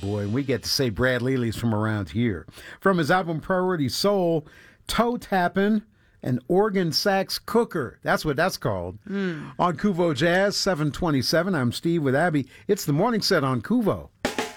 boy, and we get to say Brad Lely's from around here. From his album Priority Soul, Toe Tappin', an organ sax cooker. That's what that's called. On Kuvo Jazz, 727. I'm Steve with Abby. It's the morning set on Kuvo.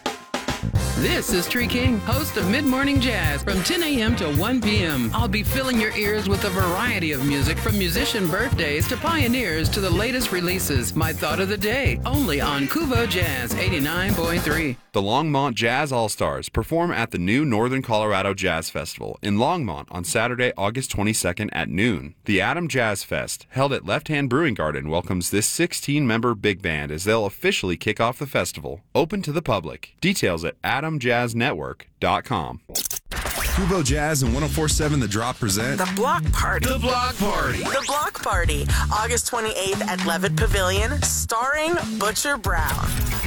This is Tree King, host of Mid Morning Jazz from 10 a.m. to 1 p.m. I'll be filling your ears with a variety of music from musician birthdays to pioneers to the latest releases. My thought of the day, only on Kuvo Jazz 89.3. The Longmont Jazz All-Stars perform at the new Northern Colorado Jazz Festival in Longmont on Saturday, August 22nd at noon. The Adam Jazz Fest, held at Left Hand Brewing Garden, welcomes this 16-member big band as they'll officially kick off the festival, open to the public. Details at adamjazznetwork.com. Kuvo Jazz and 104.7 The Drop present The Block Party. The Block Party. The Block Party, August 28th at Levitt Pavilion, starring Butcher Brown.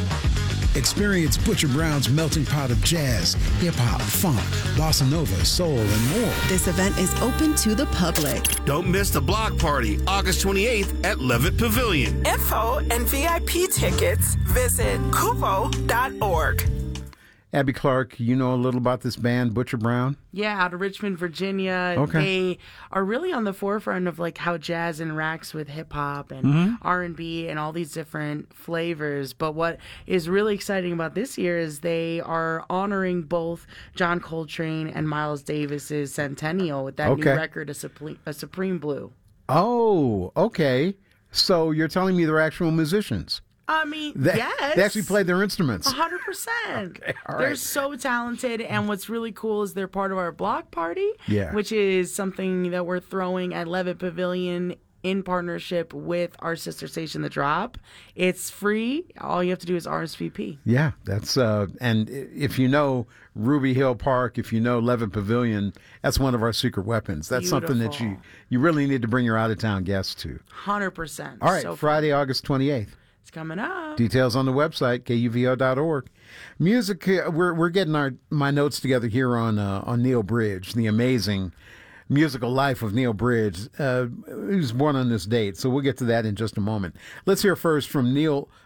Experience Butcher Brown's melting pot of jazz, hip-hop, funk, bossa nova, soul, and more. This event is open to the public. Don't miss the Block Party, August 28th at Levitt Pavilion. Info and VIP tickets, visit kuvo.org. Abby Clark, you know a little about this band, Butcher Brown? Yeah, out of Richmond, Virginia. Okay. They are really on the forefront of like how jazz interacts with hip hop and R&B and all these different flavors. But what is really exciting about this year is they are honoring both John Coltrane and Miles Davis's centennial with that new record, A Supreme Blue. Oh, okay. So you're telling me they're actual musicians? I mean, yes. They actually played their instruments. 100%. Okay, all They're right. so talented, and what's really cool is they're part of our block party, Yeah. which is something that we're throwing at Levitt Pavilion in partnership with our sister station, The Drop. It's free. All you have to do is RSVP. Yeah, that's and if you know Ruby Hill Park, if you know Levitt Pavilion, that's one of our secret weapons. That's something that Beautiful. you really need to bring your out-of-town guests to. 100%. All right, So Friday, August 28th. it's coming up. Details on the website, kuvo.org. Music, we're getting my notes together here on Neil Bridge, the amazing musical life of Neil Bridge. He was born on this date, so we'll get to that in just a moment. Let's hear first from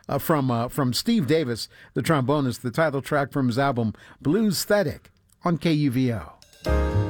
from Steve Davis, the trombonist, the title track from his album Blues Static on KUVO.